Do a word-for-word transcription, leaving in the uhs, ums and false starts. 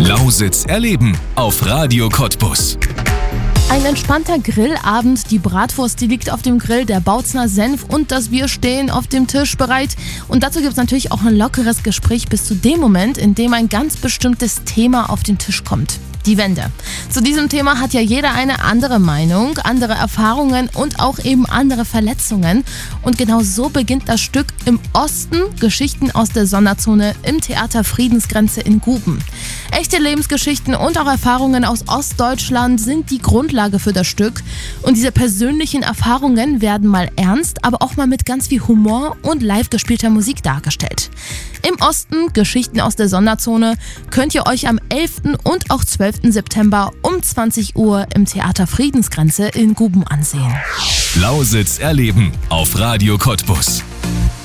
Lausitz erleben auf Radio Cottbus. Ein entspannter Grillabend, die Bratwurst, die liegt auf dem Grill, der Bautzner Senf und das Bier stehen auf dem Tisch bereit. Und dazu gibt es natürlich auch ein lockeres Gespräch bis zu dem Moment, in dem ein ganz bestimmtes Thema auf den Tisch kommt. Die Wende. Zu diesem Thema hat ja jeder eine andere Meinung, andere Erfahrungen und auch eben andere Verletzungen. Und genau so beginnt das Stück Im Osten, Geschichten aus der Sonderzone im Theater Friedensgrenze in Guben. Echte Lebensgeschichten und auch Erfahrungen aus Ostdeutschland sind die Grundlage für das Stück. Und diese persönlichen Erfahrungen werden mal ernst, aber auch mal mit ganz viel Humor und live gespielter Musik dargestellt. Im Osten, Geschichten aus der Sonderzone, könnt ihr euch am elften und auch zwölften September um zwanzig Uhr im Theater Friedensgrenze in Guben ansehen. Lausitz erleben auf Radio Cottbus.